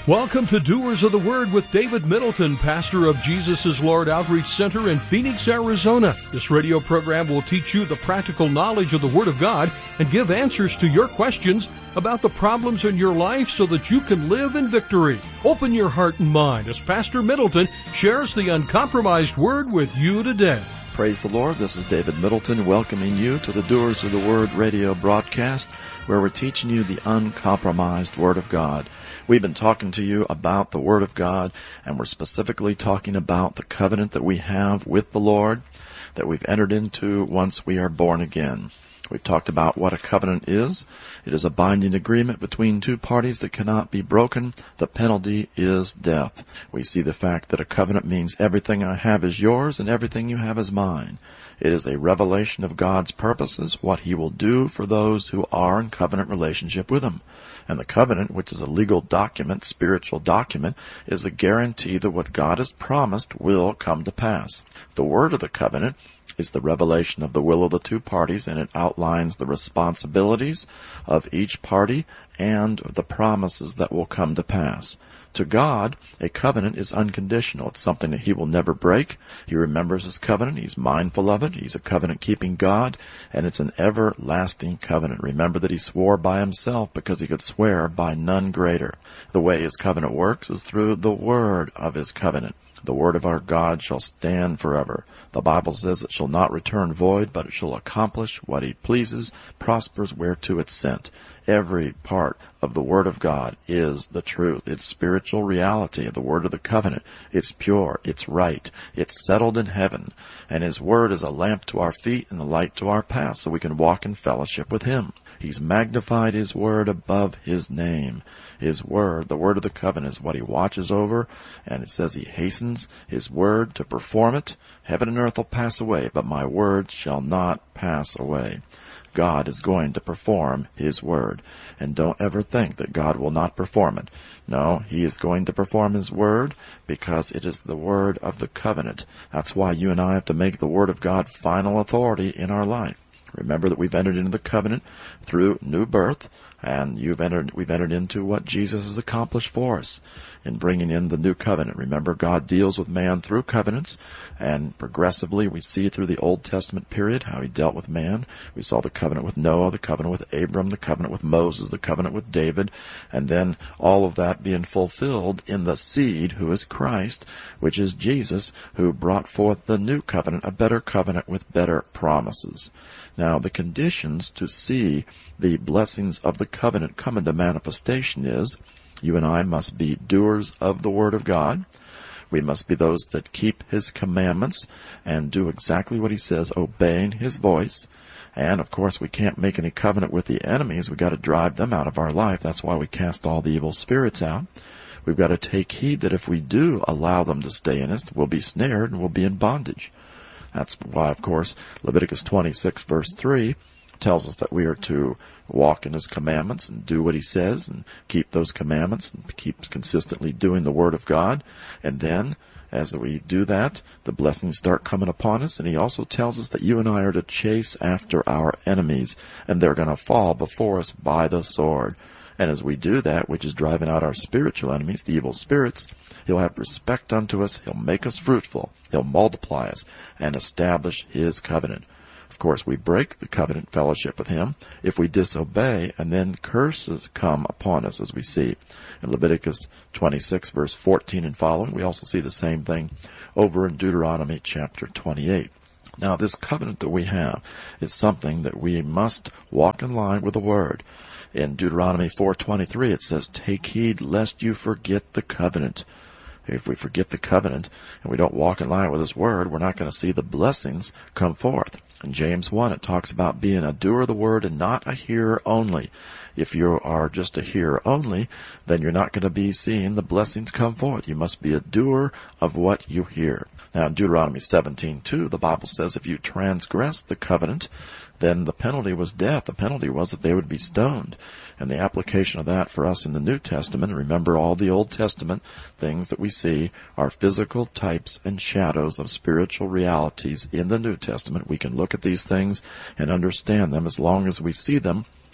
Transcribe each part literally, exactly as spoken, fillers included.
Welcome to Doers of the Word with David Middleton, pastor of Jesus is Lord Outreach Center in Phoenix, Arizona. This radio program will teach you the practical knowledge of the Word of God and give answers to your questions about the problems in your life so that you can live in victory. Open your heart and mind as Pastor Middleton shares the uncompromised Word with you today. Praise the Lord. This is David Middleton welcoming you to the Doers of the Word radio broadcast, where we're teaching you the uncompromised Word of God. We've been talking to you about the Word of God, and we're specifically talking about the covenant that we have with the Lord, that we've entered into once we are born again. We've talked about what a covenant is. It is a binding agreement between two parties that cannot be broken. The penalty is death. We see the fact that a covenant means everything I have is yours and everything you have is mine. It is a revelation of God's purposes, what He will do for those who are in covenant relationship with Him. And the covenant, which is a legal document, spiritual document, is a guarantee that what God has promised will come to pass. The word of the covenant is the revelation of the will of the two parties, and it outlines the responsibilities of each party and the promises that will come to pass. To God, a covenant is unconditional. It's something that He will never break. He remembers His covenant. He's mindful of it. He's a covenant-keeping God, and it's an everlasting covenant. Remember that He swore by Himself because He could swear by none greater. The way His covenant works is through the word of His covenant. The word of our God shall stand forever. The Bible says it shall not return void, but it shall accomplish what He pleases, prospers whereto it's sent. Every part of the Word of God is the truth. It's spiritual reality, the Word of the covenant. It's pure. It's right. It's settled in heaven. And His Word is a lamp to our feet and a light to our path, so we can walk in fellowship with Him. He's magnified His Word above His name. His Word, the Word of the covenant, is what He watches over, and it says He hastens His Word to perform it. Heaven and earth will pass away, but my Word shall not pass away. God is going to perform His Word. And don't ever think that God will not perform it. No, He is going to perform His Word because it is the Word of the covenant. That's why you and I have to make the Word of God final authority in our life. Remember that we've entered into the covenant through new birth, and you've entered, we've entered into what Jesus has accomplished for us in bringing in the new covenant. Remember, God deals with man through covenants, and progressively we see through the Old Testament period how He dealt with man. We saw the covenant with Noah, the covenant with Abram, the covenant with Moses, the covenant with David, and then all of that being fulfilled in the seed who is Christ, which is Jesus, who brought forth the new covenant, a better covenant with better promises. Now, the conditions to see the blessings of the covenant come into manifestation is you and I must be doers of the Word of God. We must be those that keep His commandments and do exactly what He says, obeying His voice. And, of course, we can't make any covenant with the enemies. We've got to drive them out of our life. That's why we cast all the evil spirits out. We've got to take heed that if we do allow them to stay in us, we'll be snared and we'll be in bondage. That's why, of course, Leviticus twenty-six, verse three, tells us that we are to walk in His commandments and do what He says and keep those commandments and keep consistently doing the Word of God. And then, as we do that, the blessings start coming upon us. And He also tells us that you and I are to chase after our enemies, and they're going to fall before us by the sword. And as we do that, which is driving out our spiritual enemies, the evil spirits, He'll have respect unto us, He'll make us fruitful, He'll multiply us, and establish His covenant. Of course, we break the covenant fellowship with Him if we disobey, and then curses come upon us, as we see in Leviticus twenty-six, verse fourteen and following. We also see the same thing over in Deuteronomy chapter twenty-eight. Now, this covenant that we have is something that we must walk in line with the Word. In Deuteronomy four twenty-three, it says, "Take heed lest you forget the covenant." If we forget the covenant and we don't walk in line with His Word, we're not going to see the blessings come forth. In James one, it talks about being a doer of the Word and not a hearer only. If you are just a hearer only, then you're not going to be seeing the blessings come forth. You must be a doer of what you hear. Now, in Deuteronomy seventeen two, the Bible says if you transgress the covenant, then the penalty was death. The penalty was that they would be stoned. And the application of that for us in the New Testament, remember all the Old Testament things that we see are physical types and shadows of spiritual realities in the New Testament. We can look at these things and understand them as long as we see them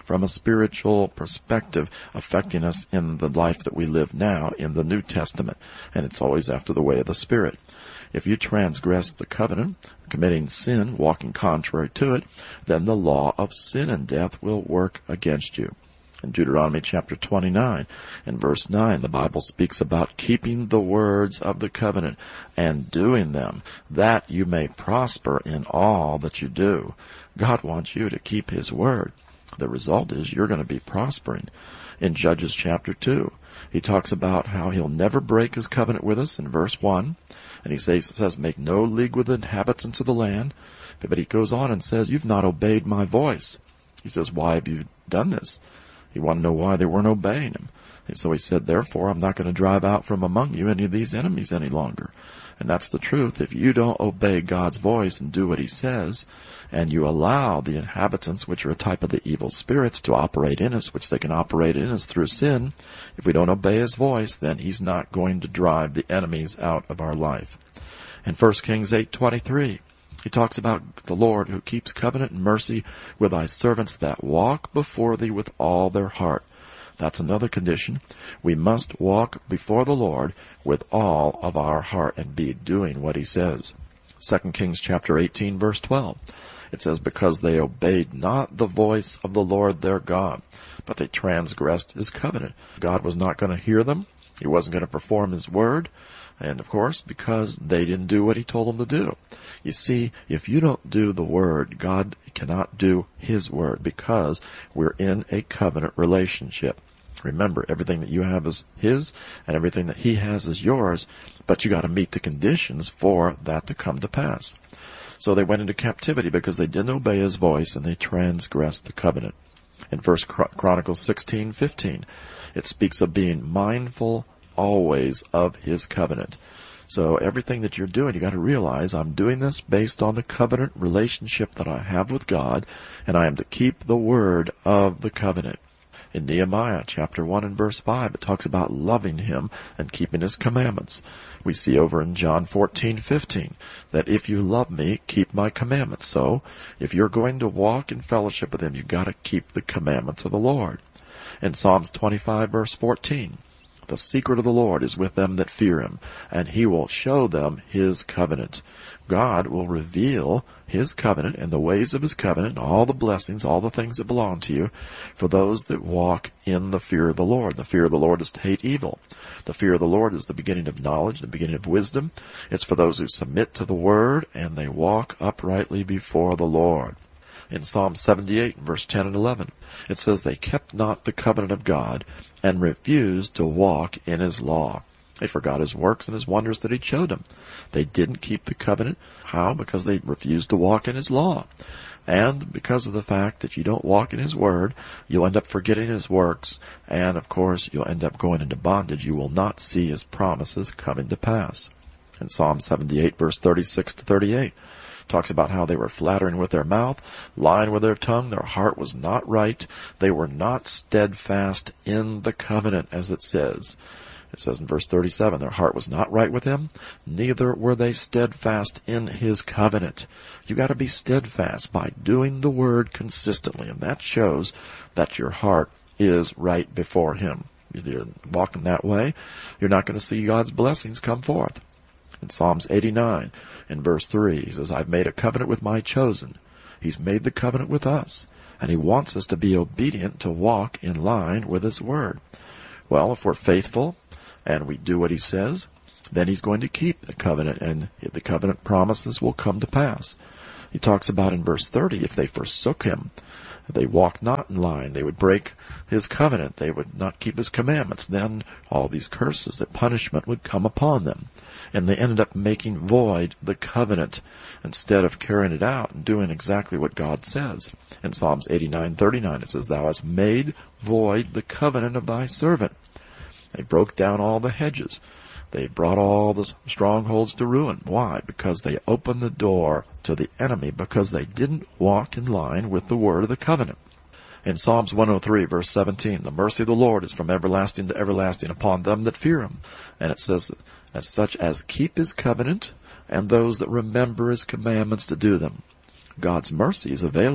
from a spiritual perspective affecting us in the life that we live now in the New Testament. And it's always after the way of the Spirit. If you transgress the covenant, committing sin, walking contrary to it, then the law of sin and death will work against you. In Deuteronomy chapter twenty-nine and verse nine, the Bible speaks about keeping the words of the covenant and doing them, that you may prosper in all that you do. God wants you to keep His word. The result is you're going to be prospering. In Judges chapter two, he talks about how He'll never break His covenant with us in verse one. And he says, says, make no league with the inhabitants of the land. But he goes on and says, you've not obeyed my voice. He says, why have you done this? You want to know why they weren't obeying Him. And so he said, therefore, I'm not going to drive out from among you any of these enemies any longer. And that's the truth. If you don't obey God's voice and do what He says, and you allow the inhabitants, which are a type of the evil spirits, to operate in us, which they can operate in us through sin, if we don't obey His voice, then He's not going to drive the enemies out of our life. In First Kings eight twenty-three, he talks about the Lord who keeps covenant and mercy with thy servants that walk before thee with all their heart. That's another condition. We must walk before the Lord with all of our heart and be doing what He says. Second Kings chapter eighteen, verse twelve. It says, because they obeyed not the voice of the Lord their God, but they transgressed His covenant. God was not going to hear them. He wasn't going to perform His word. And, of course, because they didn't do what He told them to do. You see, if you don't do the word, God cannot do His word because we're in a covenant relationship. Remember, everything that you have is His, and everything that He has is yours, but you got to meet the conditions for that to come to pass. So they went into captivity because they didn't obey His voice and they transgressed the covenant. In First Chronicles sixteen fifteen, it speaks of being mindful always of His covenant. So everything that you're doing, you got to realize, I'm doing this based on the covenant relationship that I have with God, and I am to keep the word of the covenant. In Nehemiah chapter one and verse five, it talks about loving Him and keeping His commandments. We see over in John fourteen fifteen that if you love me, keep my commandments. So if you're going to walk in fellowship with Him, you've got to keep the commandments of the Lord. In Psalms twenty-five verse fourteen, the secret of the Lord is with them that fear Him, and He will show them His covenant. God will reveal His covenant and the ways of His covenant, all the blessings, all the things that belong to you, for those that walk in the fear of the Lord. The fear of the Lord is to hate evil. The fear of the Lord is the beginning of knowledge, the beginning of wisdom. It's for those who submit to the Word and they walk uprightly before the Lord. In Psalm seventy-eight, verse ten and eleven, it says, they kept not the covenant of God and refused to walk in His law. They forgot His works and His wonders that He showed them. They didn't keep the covenant. How? Because they refused to walk in His law. And because of the fact that you don't walk in His word, you'll end up forgetting His works. And, of course, you'll end up going into bondage. You will not see His promises coming to pass. In Psalm seventy-eight, verse thirty-six to thirty-eight, talks about how they were flattering with their mouth, lying with their tongue, their heart was not right. They were not steadfast in the covenant, as it says. It says in verse thirty-seven, their heart was not right with Him, neither were they steadfast in His covenant. You got to be steadfast by doing the word consistently, and that shows that your heart is right before Him. If you're walking that way, you're not going to see God's blessings come forth. In Psalms eighty-nine, in verse three, he says, I've made a covenant with my chosen. He's made the covenant with us, and He wants us to be obedient to walk in line with His word. Well, if we're faithful and we do what He says, then He's going to keep the covenant, and the covenant promises will come to pass. He talks about in verse thirty, if they forsook Him, they walked not in line, they would break His covenant, they would not keep His commandments, then all these curses, the punishment would come upon them. And they ended up making void the covenant instead of carrying it out and doing exactly what God says. In Psalms eighty-nine thirty-nine, it says, Thou hast made void the covenant of Thy servant. They broke down all the hedges. They brought all the strongholds to ruin. Why? Because they opened the door to the enemy, because they didn't walk in line with the word of the covenant. In Psalms one oh three, verse seventeen, the mercy of the Lord is from everlasting to everlasting upon them that fear Him. And it says, as such as keep His covenant, and those that remember His commandments to do them. God's mercy is available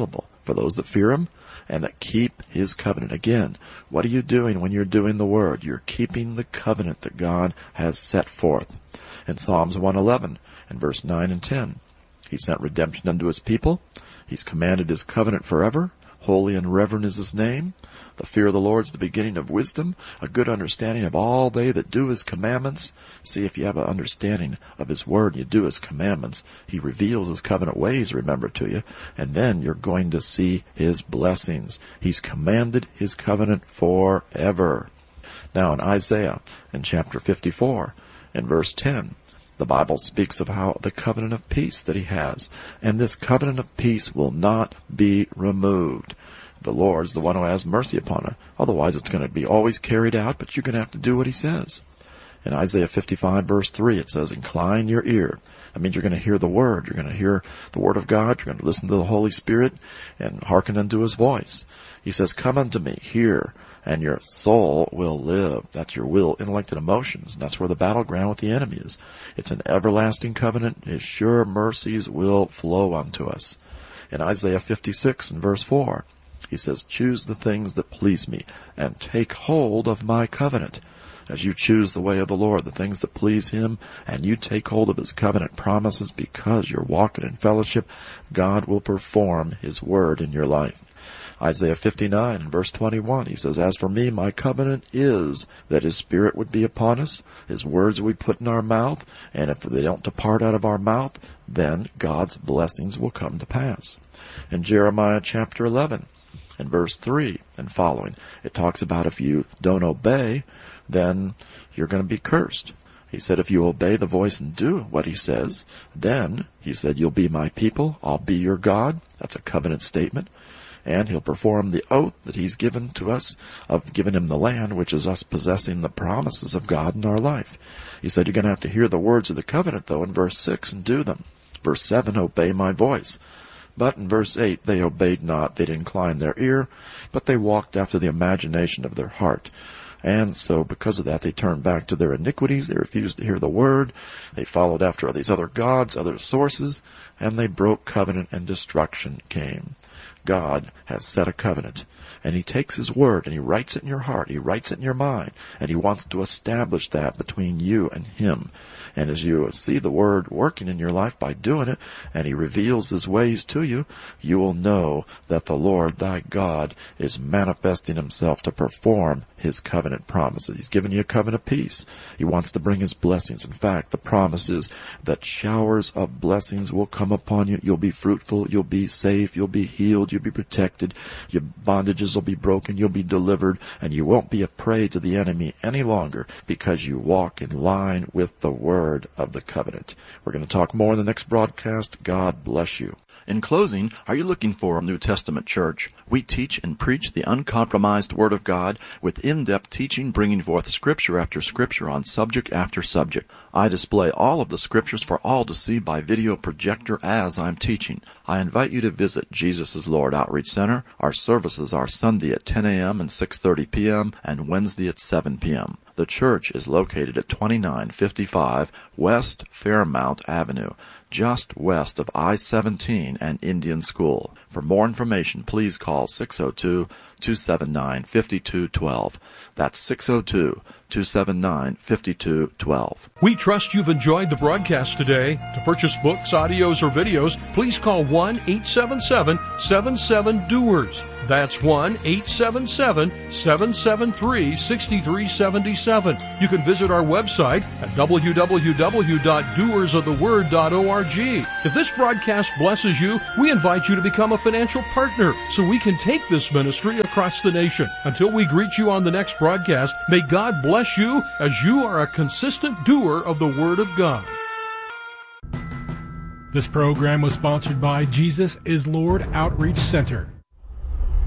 for those that fear him and that keep his covenant. Again, what are you doing when you're doing the word? You're keeping the covenant that God has set forth. In Psalms one eleven, in verse nine and ten, he sent redemption unto his people. He's commanded his covenant forever. Holy and reverend is his name. The fear of the Lord is the beginning of wisdom, a good understanding of all they that do his commandments. See, if you have an understanding of his word and you do his commandments, he reveals his covenant ways, remember, to you, and then you're going to see his blessings. He's commanded his covenant forever. Now in Isaiah, in chapter fifty-four, in verse ten, the Bible speaks of how the covenant of peace that he has, and this covenant of peace will not be removed. The Lord's the one who has mercy upon it. Otherwise, it's going to be always carried out, but you're going to have to do what he says. In Isaiah fifty-five, verse three, it says, incline your ear. That means you're going to hear the word. You're going to hear the word of God. You're going to listen to the Holy Spirit and hearken unto his voice. He says, come unto me, hear, and your soul will live. That's your will, intellect, and emotions. And that's where the battleground with the enemy is. It's an everlasting covenant. His sure mercies will flow unto us. In Isaiah fifty-six, in verse four, he says, choose the things that please me, and take hold of my covenant. As you choose the way of the Lord, the things that please him, and you take hold of his covenant promises because you're walking in fellowship, God will perform his word in your life. Isaiah fifty-nine, verse twenty-one, he says, as for me, my covenant is that his spirit would be upon us, his words we put in our mouth, and if they don't depart out of our mouth, then God's blessings will come to pass. In Jeremiah chapter eleven, in verse three and following, it talks about if you don't obey, then you're going to be cursed. He said, if you obey the voice and do what he says, then, he said, you'll be my people, I'll be your God. That's a covenant statement. And he'll perform the oath that he's given to us of giving him the land, which is us possessing the promises of God in our life. He said, you're going to have to hear the words of the covenant, though, in verse six, and do them. Verse seven, obey my voice. But in verse eight, they obeyed not, they didn't incline their ear, but they walked after the imagination of their heart. And so because of that, they turned back to their iniquities. They refused to hear the word. They followed after these other gods, other sources, and they broke covenant, and destruction came. God has set a covenant, and he takes his word and he writes it in your heart. He writes it in your mind, and he wants to establish that between you and him. And as you see the word working in your life by doing it, and he reveals his ways to you, you will know that the Lord thy God is manifesting himself to perform his covenant promises. He's given you a covenant of peace. He wants to bring his blessings. In fact, the promise is that showers of blessings will come upon you. You'll be fruitful. You'll be safe. You'll be healed. You'll be protected. Your bondages will be broken. You'll be delivered. And you won't be a prey to the enemy any longer because you walk in line with the word of the covenant. We're going to talk more in the next broadcast. God bless you. In closing, are you looking for a New Testament church? We teach and preach the uncompromised Word of God with in-depth teaching, bringing forth Scripture after Scripture on subject after subject. I display all of the Scriptures for all to see by video projector as I'm teaching. I invite you to visit Jesus is Lord Outreach Center. Our services are Sunday at ten a.m. and six thirty p.m. and Wednesday at seven p.m. The church is located at twenty-nine fifty-five West Fairmount Avenue, just west of I seventeen and Indian School. For more information, please call six oh two, two seven nine, five two one two. That's six oh two, two seven nine, five two one two. We trust you've enjoyed the broadcast today. To purchase books, audios, or videos, please call one eight seven seven, seven seven, D O E R S. That's one eight seven seven, seven seven three, six three seven seven. You can visit our website at w w w dot doers of the word dot org. If this broadcast blesses you, we invite you to become a financial partner so we can take this ministry across the nation. Until we greet you on the next broadcast, may God bless you as you are a consistent doer of the Word of God. This program was sponsored by Jesus is Lord Outreach Center.